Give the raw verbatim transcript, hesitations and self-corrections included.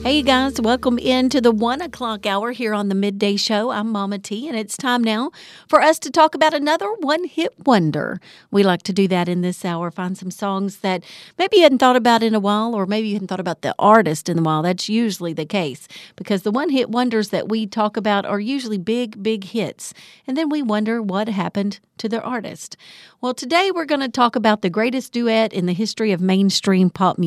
Hey, you guys, welcome into the one o'clock hour here on the Midday Show. I'm Mama T, and it's time now for us to talk about another one hit wonder. We like to do that in this hour, find some songs that maybe you hadn't thought about in a while, or maybe you hadn't thought about the artist in a while. That's usually the case because the one hit wonders that we talk about are usually big, big hits. And then we wonder what happened to their artist. Well, today we're going to talk about the greatest duet in the history of mainstream pop music.